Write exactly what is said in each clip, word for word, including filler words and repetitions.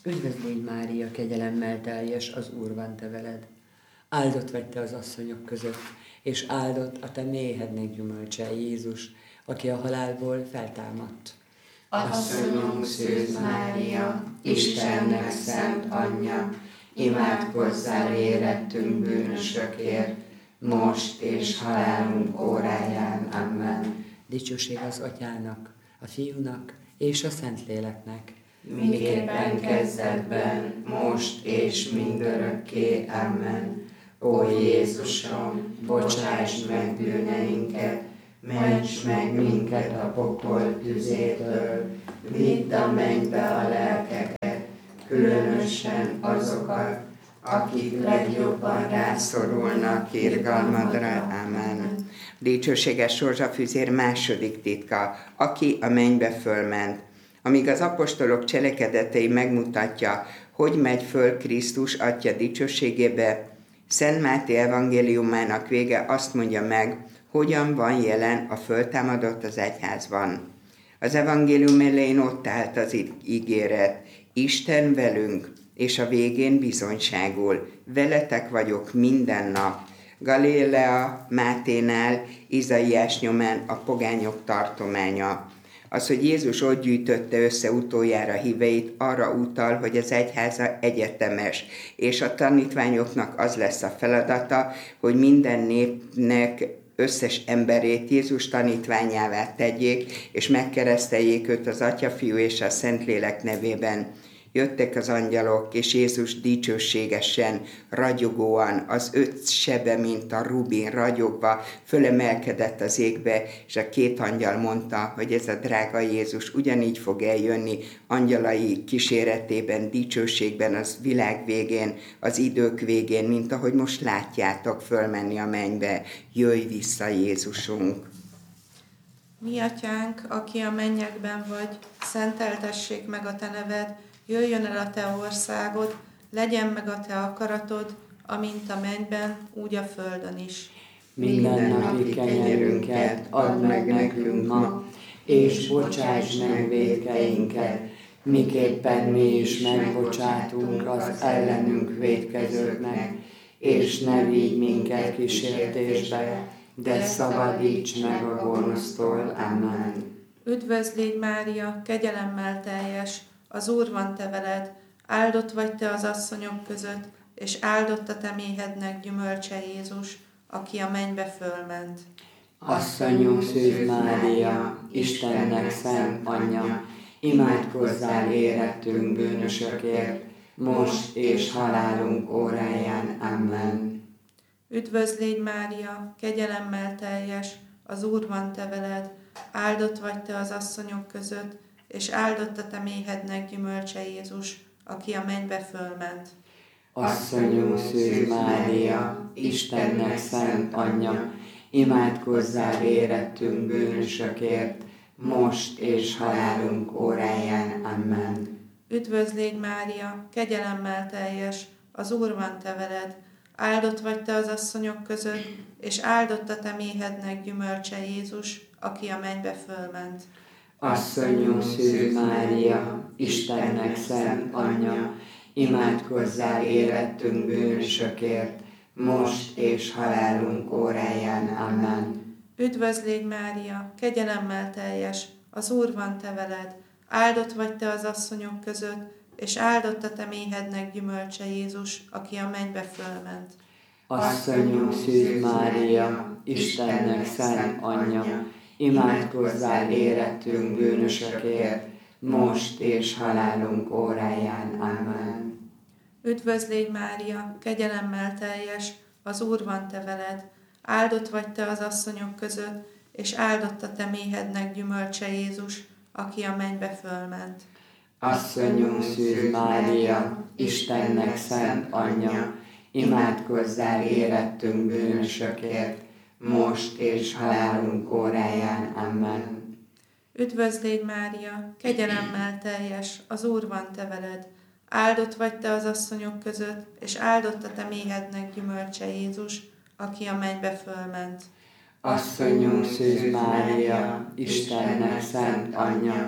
Üdvözlégy Mária, kegyelemmel teljes, az Úr van te veled. Áldott vagy te az asszonyok között, és áldott a te méhednek gyümölcse, Jézus, aki a halálból feltámadt. Asszonyunk Szűz Mária, Istennek szent anyja, imádkozzál érettünk bűnösökért, most és halálunk óráján. Amen. Dicsőség az Atyának, a Fiúnak és a Szentléleknek, miképpen kezdetben, most és mindörökké. Amen. Ó Jézusom, bocsáss meg bűneinket, ments meg minket a pokol tüzétől, vidd a mennybe a lelkeket, különösen azokat, akik legjobban rászorulnak irgalmadra. Amen. Dicsőséges rózsafüzér második titka, aki a mennybe fölment. Amíg az apostolok cselekedetei megmutatja, hogy megy föl Krisztus Atya dicsőségébe, Szent Máté evangéliumának vége azt mondja meg, hogyan van jelen a föltámadott az egyházban. Az evangélium elején ott állt az ígéret, Isten velünk, és a végén bizonyságul, veletek vagyok minden nap. Galilea Máténál, Izaiás nyomán a pogányok tartománya. Az, hogy Jézus ott gyűjtötte össze utoljára híveit, arra utal, hogy az egyháza egyetemes, és a tanítványoknak az lesz a feladata, hogy minden népnek összes emberét Jézus tanítványává tegyék, és megkereszteljék őt az Atya, Fiú és a Szentlélek nevében. Jöttek az angyalok, és Jézus dicsőségesen, ragyogóan, az öt sebe, mint a rubin ragyogva, fölemelkedett az égbe, és a két angyal mondta, hogy ez a drága Jézus ugyanígy fog eljönni angyalai kíséretében, dicsőségben, az világ végén, az idők végén, mint ahogy most látjátok fölmenni a mennybe. Jöjj vissza, Jézusunk! Mi atyánk, aki a mennyekben vagy, szenteltessék meg a te neved, jöjjön el a te országod, legyen meg a te akaratod, amint a mennyben, úgy a földön is. Minden napi kenyerünket add meg nekünk ma, és bocsáss meg vétkeinket, miképpen mi is megbocsátunk az ellenünk vétkezőknek, és ne vigy minket kísértésbe, de szabadíts meg a gonosztól. Amen. Üdvözlégy Mária, kegyelemmel teljes, az Úr van te veled, áldott vagy te az asszonyok között, és áldott a te méhednek gyümölcse, Jézus, aki a mennybe fölment. Asszonyunk Szűz Mária, Istennek szent anyja, imádkozzál érettünk bűnösökért, most és halálunk óráján. Amen. Üdvözlégy Mária, kegyelemmel teljes, az Úr van te veled, áldott vagy te az asszonyok között, és áldott a te méhednek gyümölcse, Jézus, aki a mennybe fölment. Asszonyunk Szűz Mária, Istennek szent anyja, imádkozzál érettünk bűnösökért, most és halálunk óráján. Amen. Üdvözlégy Mária, kegyelemmel teljes, az Úr van te veled, áldott vagy te az asszonyok között, és áldott a te méhednek gyümölcse, Jézus, aki a mennybe fölment. Asszonyunk Szűz Mária, Istennek szent anyja, imádkozzál érettünk bűnösökért, most és halálunk óráján. Amen. Üdvözlégy Mária, kegyelemmel teljes, az Úr van te veled, áldott vagy te az asszonyok között, és áldott a te méhednek gyümölcse, Jézus, aki a mennybe fölment. Asszonyunk Szűz Mária, Istennek szent anyja, imádkozzál érettünk bűnösökért, most és halálunk óráján. Amen. Üdvözlégy Mária, kegyelemmel teljes, az Úr van te veled, áldott vagy te az asszonyok között, és áldott a te méhednek gyümölcse, Jézus, aki a mennybe fölment. Asszonyunk Szűz Mária, Istennek szent anyja, imádkozzál érettünk bűnösökért, most és halálunk óráján. Amen. Üdvözlégy Mária, kegyelemmel teljes, az Úr van te veled, áldott vagy te az asszonyok között, és áldott a te méhednek gyümölcse, Jézus, aki a mennybe fölment. Asszonyunk Szűz Mária, Istennek szent anyja,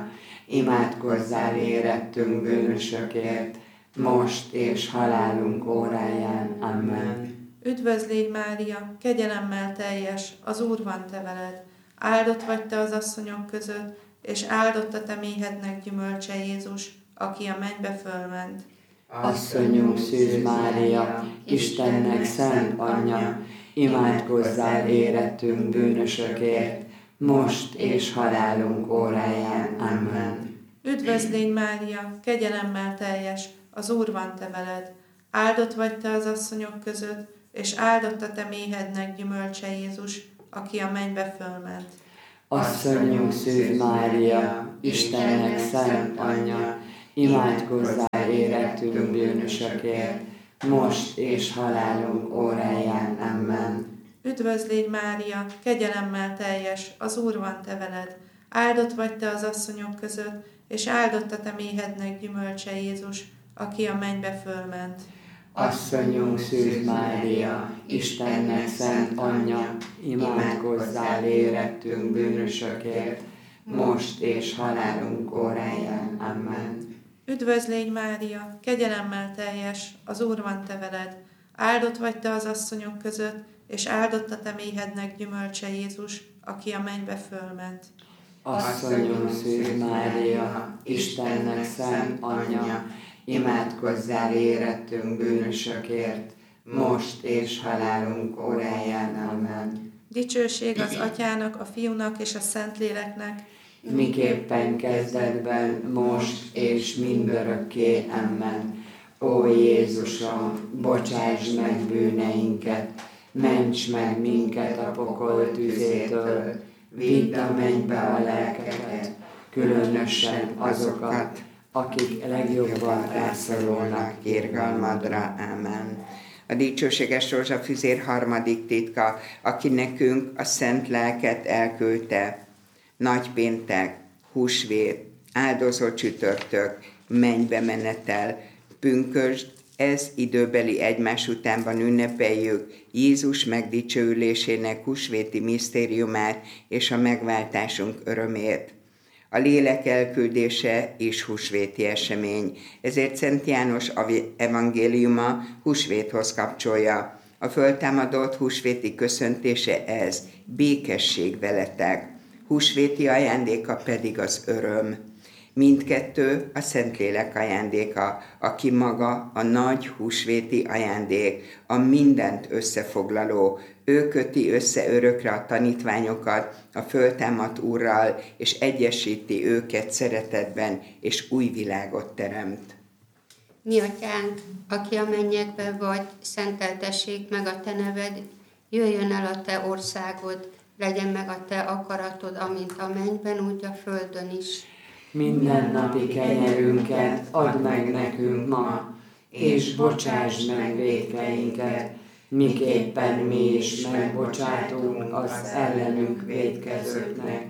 imádkozzál érettünk bűnösökért, most és halálunk óráján. Amen. Üdvözl légy, Mária, kegyelemmel teljes, az Úr van te veled. Áldott vagy te az asszonyok között, és áldott a te méhednek gyümölcse Jézus, aki a mennybe fölment. Asszonyunk Szűz Mária, Istennek szent anyja, imádkozzál érettünk bűnösökért, most és halálunk óráján. Amen. Üdvözl légy, Mária, kegyelemmel teljes, az Úr van te veled. Áldott vagy te az asszonyok között, és áldott a te méhednek gyümölcse Jézus, aki a mennybe fölment. Asszonyunk Szűz Mária, Istennek szent anyja, imádkozzál érettünk bűnösökért, most és halálunk óráján. Amen. Üdvözl légy, Mária, kegyelemmel teljes, az Úr van te veled. Áldott vagy te az asszonyok között, és áldott a te méhednek gyümölcse Jézus, aki a mennybe fölment. Asszonyunk Szűz Mária, Istennek szent anyja, imádkozzál érettünk bűnösökért, most és halálunk óráján. Amen. Üdvözl légy, Mária, kegyelemmel teljes, az Úr van te veled. Áldott vagy te az asszonyok között, és áldott a te méhednek gyümölcse Jézus, aki a mennybe fölment. Asszonyunk Szűz Mária, Istennek szent anyja, imádkozzál érettünk bűnösökért, most és halálunk óráján. Amen. Dicsőség az Atyának, a Fiúnak és a Szentléleknek, miképpen kezdetben, most és mindörökké. Amen. Ó Jézusom, bocsáss meg bűneinket, ments meg minket a pokol tüzétől, vidd a mennybe a lelkeket, különösen azokat, akik legjobban rászorulnak irgalmadra. Amen. A dicsőséges rózsafüzér harmadik titka, aki nekünk a szent lelket elküldte. Nagypéntek, húsvét, áldozó csütörtök, mennybe menetel, pünkösd, ez időbeli egymás utánban ünnepeljük Jézus megdicsőülésének húsvéti misztériumát és a megváltásunk örömét. A lélek elküldése is húsvéti esemény, ezért Szent János evangéliuma húsvéthoz kapcsolja. A föltámadott húsvéti köszöntése ez, békesség veletek. Húsvéti ajándéka pedig az öröm. Mindkettő a Szentlélek ajándéka, aki maga a nagy húsvéti ajándék, a mindent összefoglaló. Ő köti össze örökre a tanítványokat a föltámadt Úrral, és egyesíti őket szeretetben, és új világot teremt. Mi atyánk, aki a mennyekben vagy, szenteltessék meg a te neved, jöjjön el a te országod, legyen meg a te akaratod, amint a mennyben, úgy a földön is. Minden napi kenyerünket add meg nekünk ma, és bocsáss meg vétkeinket, miképpen mi is megbocsátunk az ellenünk vétkezőknek,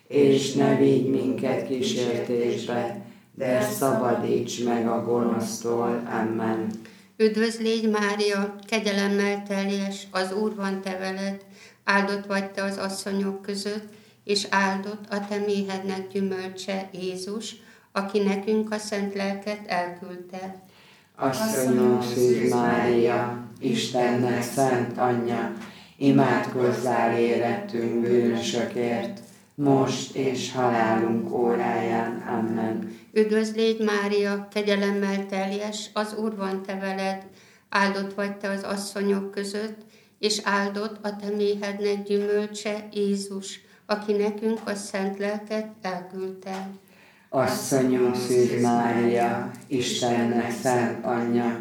és ne vigy minket kísértésbe, de szabadíts meg a gonosztól. Amen. Üdvözl légy, Mária, kegyelemmel teljes, az Úr van te veled, áldott vagy te az asszonyok között, és áldott a te méhednek gyümölcse Jézus, aki nekünk a szent lelket elküldte. Asszonyunk Szűz Mária, Istennek szent anyja, imádkozzál érettünk bűnösökért, most és halálunk óráján. Amen. Üdvözl légy, Mária, kegyelemmel teljes, az Úr van te veled, áldott vagy te az asszonyok között, és áldott a te méhednek gyümölcse Jézus, aki nekünk a szent lelket elküldte. Asszonyunk Szűz Mária, Istennek szent anyja,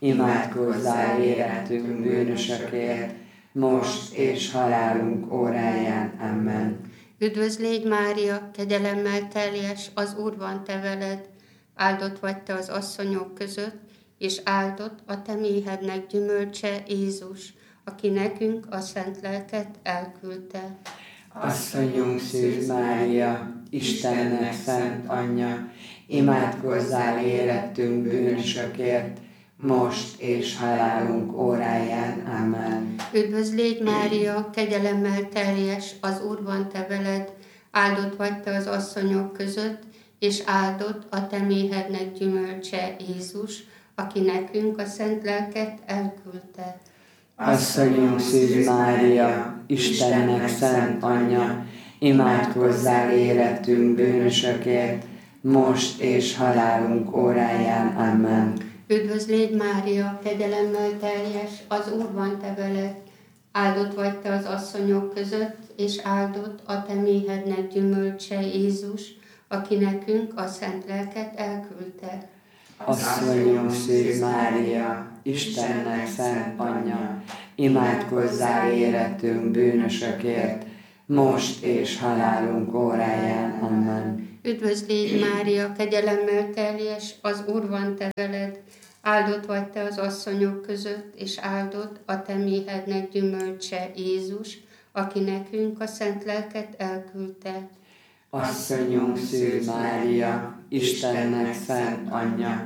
imádkozzál érettünk bűnösökért, most és halálunk óráján. Amen. Üdvözl légy, Mária, kegyelemmel teljes, az Úr van te veled, áldott vagy te az asszonyok között, és áldott a te méhednek gyümölcse Jézus, aki nekünk a szent lelket elküldte. Asszonyunk Szűz Mária, Istennek szent anyja, imádkozzál érettünk bűnösökért, most és halálunk óráján. Amen. Üdvözl légy, Mária, kegyelemmel teljes, az Úr van te veled, áldott vagy te az asszonyok között, és áldott a te méhednek gyümölcse Jézus, aki nekünk a szent lelket elküldte. Asszonyunk Szűz Mária, Istennek szent anyja, imádkozzál érettünk bűnösökért, most és halálunk óráján. Amen. Üdvözl légy Mária, kegyelemmel teljes, az Úr van te veled, áldott vagy te az asszonyok között, és áldott a te méhednek gyümölcse Jézus, aki nekünk a szent lelket elküldte. Asszonyunk Szűz Mária, Istennek szent anyja, imádkozzál érettünk bűnösökért, most és halálunk óráján. Amen. Üdvözl légy Mária, kegyelemmel teljes, az Úr van te veled, áldott vagy te az asszonyok között, és áldott a te méhednek gyümölcse Jézus, aki nekünk a szent lelket elküldte. Asszonyunk Szűz Mária, Istennek szent anyja,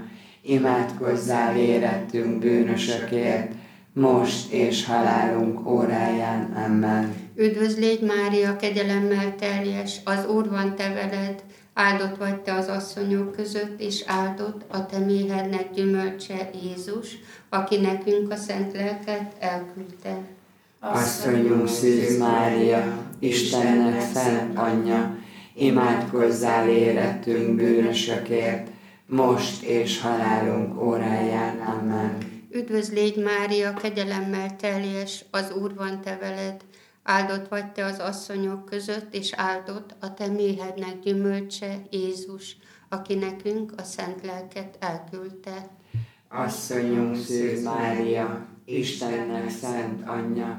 imádkozzál érettünk bűnösökért, most és halálunk óráján. Amen. Üdvözl légy Mária, kegyelemmel teljes, az Úr van te veled, áldott vagy te az asszonyok között, és áldott a te méhednek gyümölcse Jézus, aki nekünk a szent lelket elküldte. Asszonyunk Szűz Mária, Istennek szent anyja, imádkozzál érettünk bűnösökért, most és halálunk óráján. Amen. Üdvözl légy Mária, kegyelemmel teljes, az Úr van te veled, áldott vagy te az asszonyok között, és áldott a te méhednek gyümölcse Jézus, aki nekünk a szent lelket elküldte. Asszonyunk Szűz Mária, Istennek szent anyja,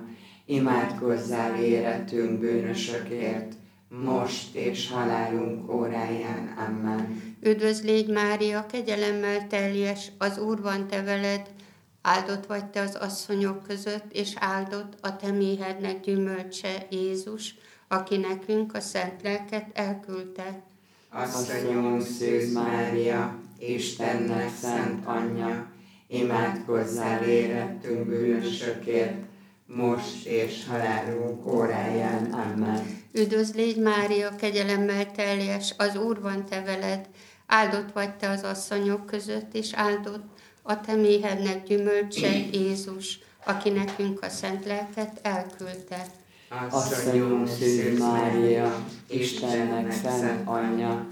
imádkozzál érettünk bűnösökért, most és halálunk óráján. Amen. Üdvözl légy Mária, kegyelemmel teljes, az Úr van te veled, áldott vagy te az asszonyok között, és áldott a te méhednek gyümölcse Jézus, aki nekünk a szent lelket elküldte. Asszonyunk Szűz Mária, Istennek szent anyja, imádkozzál érettünk bűnösökért, most és halálunk óráján. Amen. Üdvözl légy Mária, kegyelemmel teljes, az Úr van te veled, áldott vagy te az asszonyok között, és áldott a te méhednek gyümölcse Jézus, aki nekünk a szent lelket elküldte. Asszonyunk Szűz Mária, Istennek szent anyja,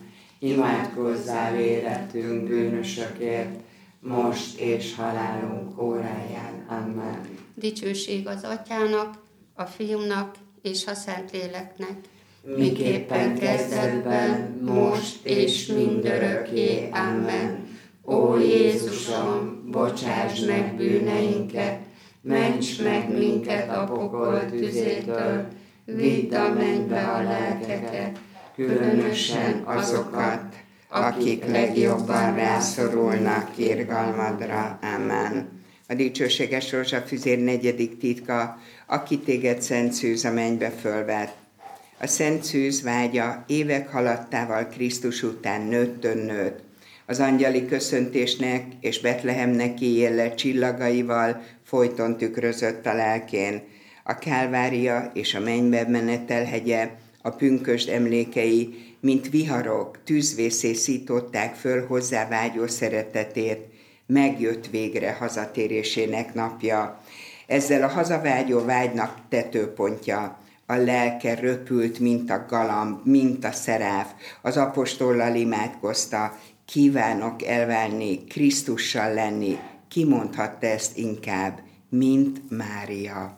imádkozzál érettünk bűnösökért, most és halálunk óráján. Amen. Dicsőség az Atyának, a Fiúnak és a Szentléleknek, miképpen kezdetben, most és mindörökké. Amen. Ó Jézusom, bocsáss meg bűneinket, ments meg minket a pokol tüzétől, vidd a mennybe a lelkeket, különösen azokat, akik legjobban rászorulnak irgalmadra. Amen. A dicsőséges rózsafüzér negyedik titka, aki téged Szent Szűz a mennybe fölvett. A Szent Szűz vágya évek haladtával Krisztus után nőttön nőtt. Az angyali köszöntésnek és Betlehemnek éjjel csillagaival folyton tükrözött a lelkén. A Kálvária és a mennybe menetel hegye, a pünkösd emlékei, mint viharok, tűzvészé szították föl hozzá vágyó szeretetét. Megjött végre hazatérésének napja. Ezzel a hazavágyó vágynak tetőpontja. A lelke röpült, mint a galamb, mint a szeráf. Az apostollal imádkozta, kívánok elválni, Krisztussal lenni. Ki mondhatta ezt inkább, mint Mária?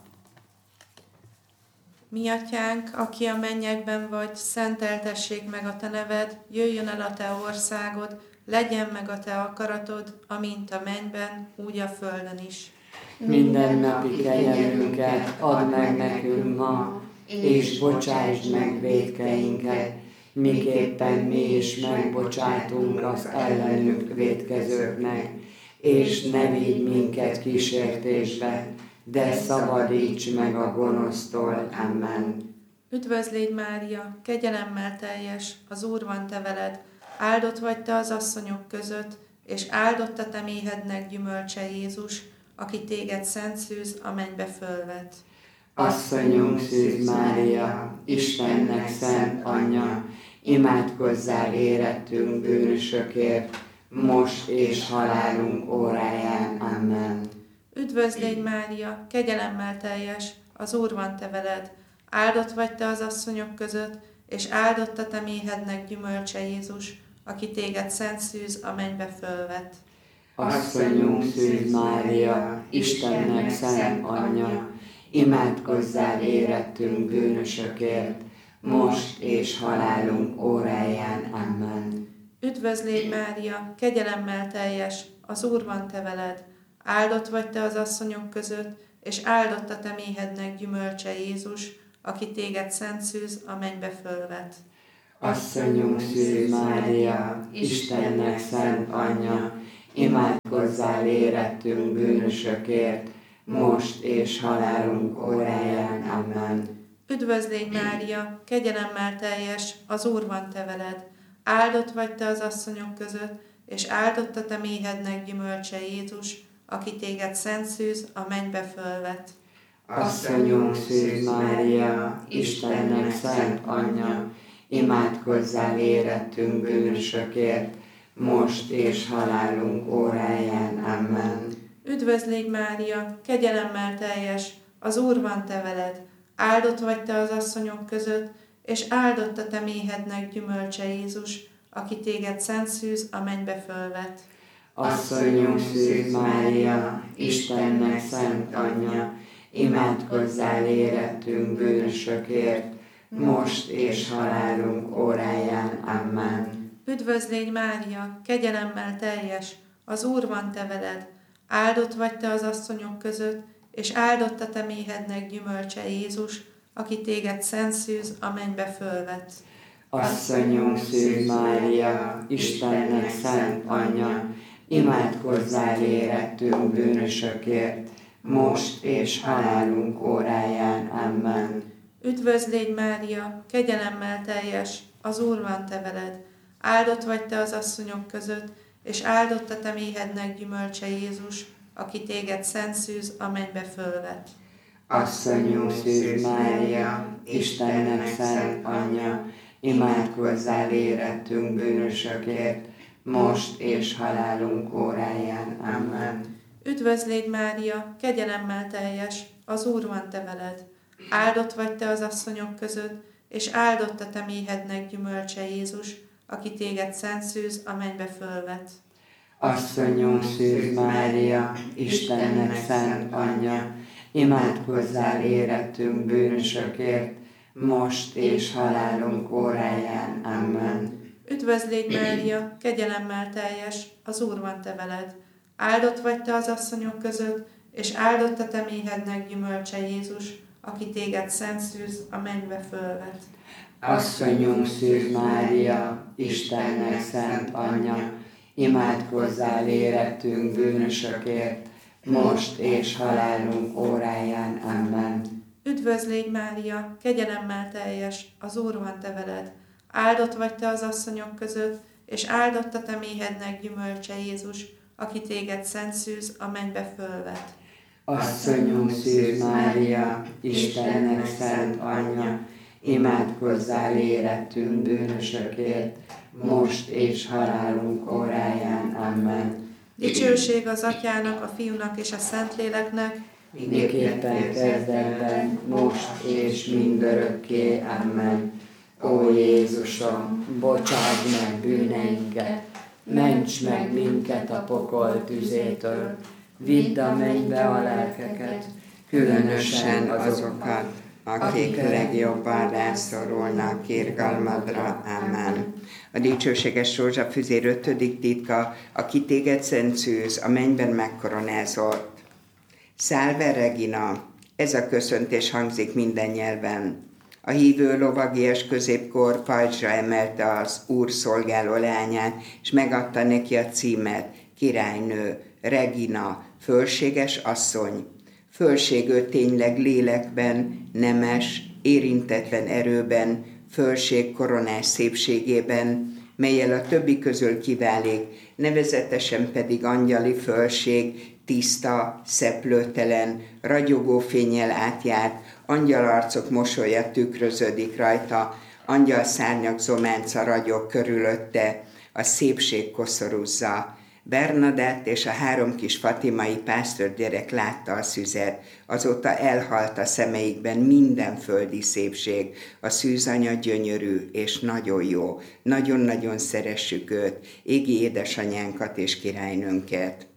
Mi atyánk, aki a mennyekben vagy, szenteltessék meg a te neved, jöjjön el a te országod, legyen meg a te akaratod, amint a mennyben, úgy a földön is. Minden napi kenyerünket add meg nekünk ma, és bocsásd meg vétkeinket, miképpen mi is megbocsátunk az ellenünk vétkezőknek, és ne vigy minket kísértésbe, de szabadíts meg a gonosztól. Amen. Üdvözl légy Mária, kegyelemmel teljes, az Úr van te veled, áldott vagy te az asszonyok között, és áldott a te méhednek gyümölcse Jézus, aki téged Szent Szűz a mennybe fölvett. Asszonyunk Szűz Mária, Istennek szent anyja, imádkozzál érettünk bűnösökért, most és halálunk óráján. Amen. Üdvözl légy, Mária, kegyelemmel teljes, az Úr van te veled, áldott vagy te az asszonyok között, és áldott a te méhednek gyümölcse Jézus, aki téged szent szűz a mennybe fölvett. Asszonyunk Szűz Mária, Istennek szent anyja, imádkozzál érettünk bűnösökért, most és halálunk óráján. Amen. Üdvözl légy, Mária, kegyelemmel teljes, az Úr van te veled, áldott vagy te az asszonyok között, és áldott a te méhednek gyümölcse Jézus, aki téged szent szűz a mennybe fölvett. Asszonyunk Szűz Mária, Istennek szent anyja, imádkozzál érettünk bűnösökért, most és halálunk óráján. Amen. Üdvözl légy, Mária, kegyelemmel teljes, az Úr van te veled, áldott vagy te az asszonyok között, és áldott a te méhednek gyümölcse Jézus, aki téged szent szűz a mennybe fölvett. Asszonyunk Szűz Mária, Istennek szent anyja, imádkozzál érettünk bűnösökért, most és halálunk óráján. Amen. Üdvözl légy, Mária, kegyelemmel teljes, az Úr van te veled, áldott vagy te az asszonyok között, és áldott a te méhednek gyümölcse Jézus, aki téged szent szűz a mennybe fölvett. Asszonyunk Szűz Mária, Istennek szent anyja, imádkozzál érettünk bűnösökért, most és halálunk óráján. Amen. Üdvözl légy, Mária, kegyelemmel teljes, az Úr van te veled, áldott vagy te az asszonyok között, és áldott a te méhednek gyümölcse Jézus, aki téged szent szűz a mennybe fölvett. Asszonyunk Szűz Mária, Istennek szent anyja, imádkozzál érettünk bűnösökért, most és halálunk óráján. Amen. Üdvözl légy, Mária, kegyelemmel teljes, az Úr van te veled, áldott vagy te az asszonyok között, és áldott a te méhednek gyümölcse Jézus, aki téged szent szűz a mennybe fölvett. Asszonyunk Szűz Mária, Istennek szent anyja, imádkozzál érettünk bűnösökért, most és halálunk óráján. Amen. Üdvözl légy, Mária, kegyelemmel teljes, az Úr van te veled, áldott vagy te az asszonyok között, és áldott a te méhednek gyümölcse Jézus, aki téged szent szűz a mennybe fölvett. Asszonyunk Szűz Mária, Istennek szent anyja, imádkozzál érettünk bűnösökért, most és halálunk óráján. Amen. Üdvözl légy, Mária, kegyelemmel teljes, az Úr van te veled, áldott vagy te az asszonyok között, és áldott a te méhednek gyümölcse Jézus, aki téged szent szűz a mennybe fölvett. Asszonyunk Szűz Mária, Istennek szent anyja, imádkozzál érettünk bűnösökért, most és halálunk óráján. Amen. Üdvözl légy, Mária, kegyelemmel teljes, az Úr van te veled, áldott vagy te az asszonyok között, és áldott a te méhednek gyümölcse Jézus, aki téged szent szűz a mennybe fölvett. Asszonyunk Szűz Mária, Istennek szent anyja, imádkozzál érettünk bűnösökért, most és halálunk óráján. Amen. Dicsőség az Atyának, a Fiúnak és a Szentléleknek, miképpen kezdetben, most és mindörökké. Amen. Ó Jézusom, bocsáss meg bűneinket, ments meg minket a pokol tüzétől, vidd a mennybe a lelkeket, különösen azokat, akik legjobban rászorulnak irgalmadra. Amen. A dicsőséges rózsafüzér ötödik titka, aki téged szent szűz, a mennyben megkoronázott. Salve Regina, ez a köszöntés hangzik minden nyelven. A hívő lovagias középkor pajzsra emelte az Úr szolgáló lányát, és megadta neki a címet, királynő, Regina, fölséges asszony. Fölség ő tényleg lélekben, nemes, érintetlen erőben, fölség koronás szépségében, mellyel a többi közül kiválik, nevezetesen pedig angyali fölség, tiszta, szeplőtelen, ragyogó fénnyel átjárt, angyalarcok mosolya tükröződik rajta, Angyal szárnyak zománca ragyog körülötte, a szépség koszorúzza. Bernadett és a három kis fatimai pásztorgyerek látta a szüzet, azóta elhalt a szemeikben minden földi szépség. A szűzanya gyönyörű és nagyon jó. Nagyon-nagyon szeressük őt, égi édesanyánkat és királynőnket.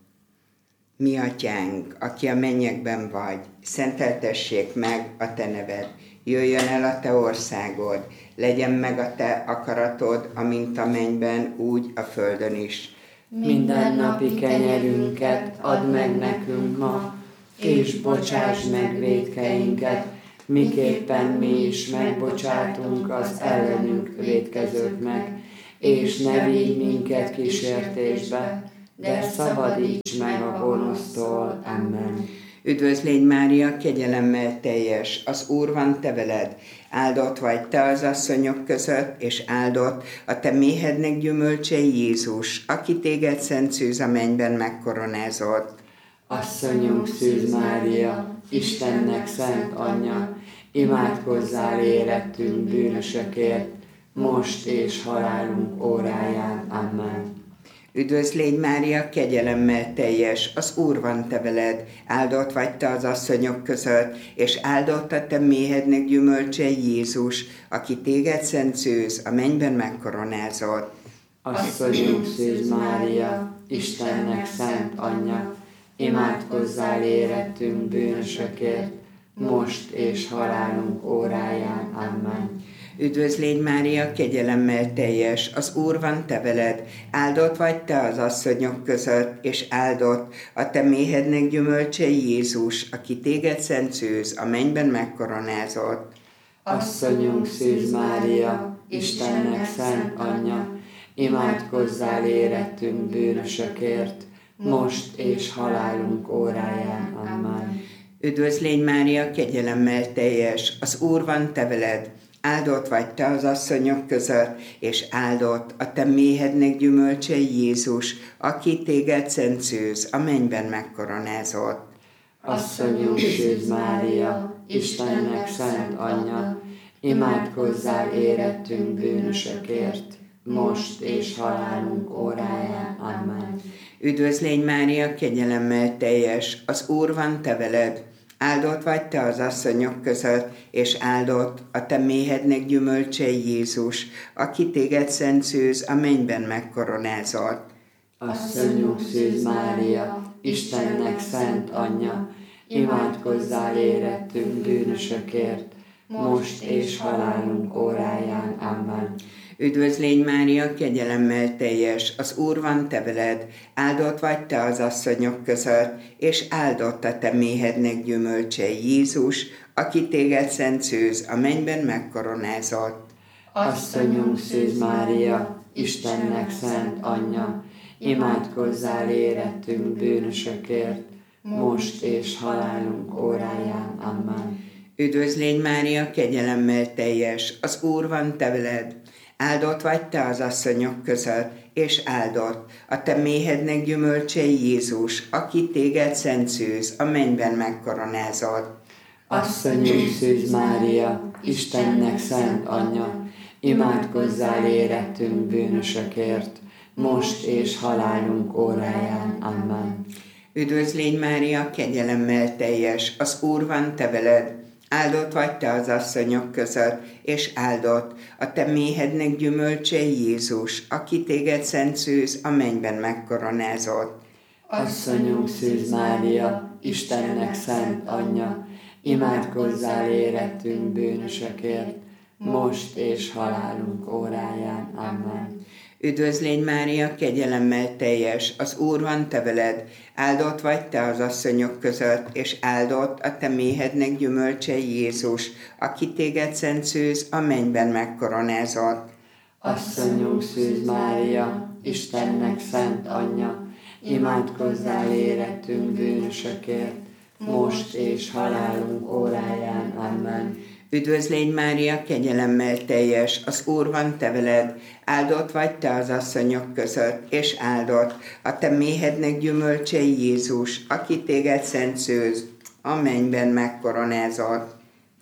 Mi atyánk, aki a mennyekben vagy, szenteltessék meg a te neved. Jöjjön el a te országod, legyen meg a te akaratod, amint a mennyben, úgy a földön is. Minden napi kenyerünket add meg nekünk ma, és bocsáss meg vétkeinket, miképpen mi is megbocsátunk az ellenünk vétkezőknek, és ne vigy minket kísértésbe, de szabadíts meg a gonosztól. Amen. Üdvözlégy Mária, kegyelemmel teljes, az Úr van te veled, áldott vagy te az asszonyok között, és áldott a te méhednek gyümölcse Jézus, aki téged szent szűz a mennyben megkoronázott. Asszonyunk Szűz Mária, Istennek szent anyja, imádkozzál érettünk bűnösökért, most és halálunk óráján. Amen. Üdvözlégy Mária, kegyelemmel teljes, az Úr van te veled, áldott vagy te az asszonyok között, és áldott a te méhednek gyümölcse Jézus, aki téged szent szűz a mennyben megkoronázott. Asszonyunk Szűz Mária, Istennek szent anyja, imádkozzál érettünk bűnösökért, most és halálunk óráján. Amen. Üdvözlégy Mária, kegyelemmel teljes, az Úr van te veled, áldott vagy te az asszonyok között, és áldott a te méhednek gyümölcse Jézus, aki téged szent szűz a mennyben megkoronázott. Asszonyunk Szűz Mária, Istennek szent anyja, imádkozzál érettünk bűnösökért, most és halálunk óráján. Amen. Üdvözlégy Mária, kegyelemmel teljes, az Úr van te veled, áldott vagy te az asszonyok között, és áldott a te méhednek gyümölcse Jézus, aki téged szent szűz a mennyben megkoronázott. Asszonyunk Szűz Mária, Istennek szent anyja, imádkozzál érettünk bűnösökért, most és halálunk óráján. Amen. Üdvözlégy Mária, kegyelemmel teljes, az Úr van te veled, áldott vagy te az asszonyok között, és áldott a te méhednek gyümölcse Jézus, aki téged szent szűz a mennyben megkoronázott. Asszonyunk Szűz Mária, Istennek szent anyja, imádkozzál érettünk bűnösökért, most és halálunk óráján. Amen. Üdvözlégy Mária, kegyelemmel teljes, az Úr van te veled, áldott vagy te az asszonyok között, és áldott a te méhednek gyümölcse Jézus, aki téged szent szűz a mennyben megkoronázott. Asszonyunk Szűz Mária, Istennek szent anyja, imádkozzál érettünk bűnösökért, most és halálunk óráján. Amen. Üdvözlégy Mária, kegyelemmel teljes, az Úr van te veled, áldott vagy te az asszonyok között, és áldott a te méhednek gyümölcse Jézus, aki téged szent szűz a mennyben megkoronázott. Asszonyunk Szűz Mária, Istennek szent anyja, imádkozzál érettünk bűnösökért, most és halálunk óráján. Amen. Üdvözlégy Mária, kegyelemmel teljes, az Úr van te veled, áldott vagy te az asszonyok között, és áldott a te méhednek gyümölcse Jézus, aki téged szent szűz a mennyben megkoronázott. Asszonyunk Szűz Mária, Istennek szent anyja, imádkozzál érettünk bűnösökért, most és halálunk óráján. Amen. Üdvözlégy Mária, kegyelemmel teljes, az Úr van te veled, áldott vagy te az asszonyok között, és áldott a te méhednek gyümölcse Jézus, aki téged szent szűz a mennyben megkoronázott. Asszonyunk Szűz Mária, Istennek szent anyja, imádkozzál érettünk bűnösökért, most és halálunk óráján. Amen. Üdvözlégy Mária, kegyelemmel teljes, az Úr van te veled, áldott vagy te az asszonyok között, és áldott a te méhednek gyümölcse Jézus, aki téged szent szűz a mennyben megkoronázott.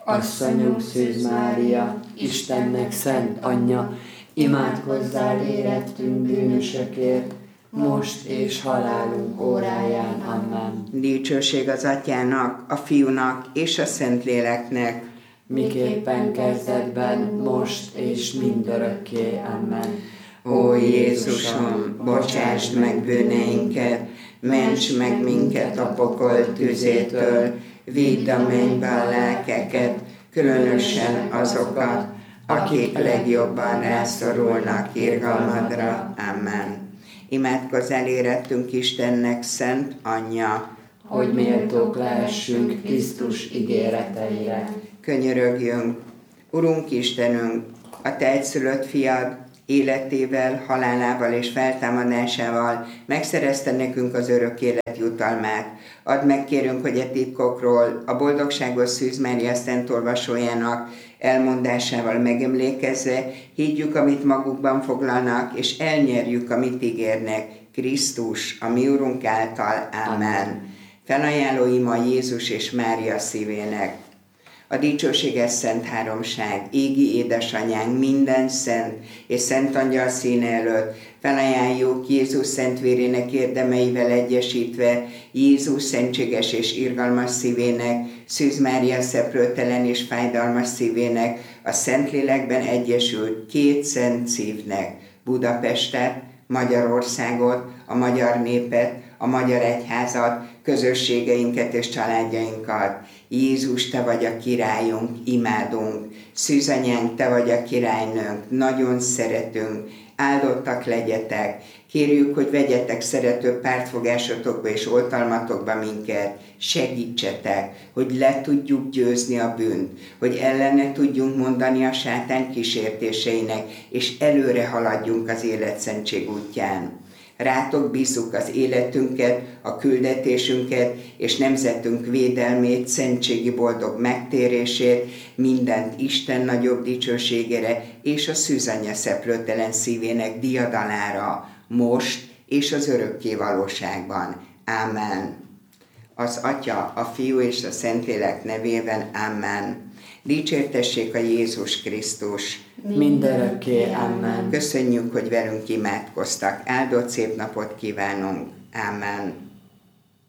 Asszonyunk Szűz Mária, Istennek szent anyja, imádkozzál érettünk bűnösökért, most és halálunk óráján. Amen. Dicsőség az Atyának, a Fiúnak és a Szentléleknek, miképpen kezdetben, most és mindörökké. Amen. Ó Jézusom, bocsásd meg bűneinket, ments meg minket a pokol tüzétől, vidd a mennybe a lelkeket, különösen azokat, akik legjobban rászorulnak irgalmadra. Amen. Imádkozzál érettünk Istennek szent anyja, hogy méltók lehessünk Krisztus ígéreteire. Könyörögjünk, Urunk Istenünk, a Te egyszülött fiad életével, halálával és feltámadásával megszerezte nekünk az örök élet jutalmát. Add meg, kérünk, hogy a titkokról a boldogságos Szűz Mária szent olvasójának elmondásával megemlékezve higgyük, amit magukban foglalnak, és elnyerjük, amit ígérnek. Krisztus, a mi Urunk által. Amen. Felajánló ima Jézus és Mária szívének. A dicsőséges Szent Háromság, égi édesanyánk, minden szent és szent angyal színe előtt felajánljuk Jézus szentvérének érdemeivel egyesítve, Jézus szentséges és irgalmas szívének, Szűz Mária szeplőtelen és fájdalmas szívének, a Szentlélekben egyesült két szent szívnek, Budapestet, Magyarországot, a magyar népet, a magyar egyházat, közösségeinket és családjainkat. Jézus, Te vagy a királyunk, imádunk. Szűz anyánk, Te vagy a királynőnk, nagyon szeretünk. Áldottak legyetek. Kérjük, hogy vegyetek szerető pártfogásotokba és oltalmatokba minket. Segítsetek, hogy le tudjuk győzni a bűnt, hogy ellene tudjunk mondani a sátán kísértéseinek, és előre haladjunk az életszentség útján. Rátok bízzuk az életünket, a küldetésünket és nemzetünk védelmét, szentségi boldog megtérését, mindent Isten nagyobb dicsőségére és a Szűz Anya szeplőtelen szívének diadalára, most és az örökké valóságban. Ámen. Az Atya, a Fiú és a Szentlélek nevében. Amen. Dicsértessék a Jézus Krisztus. Mindörökké. Amen. Köszönjük, hogy velünk imádkoztak. Áldott szép napot kívánunk. Amen.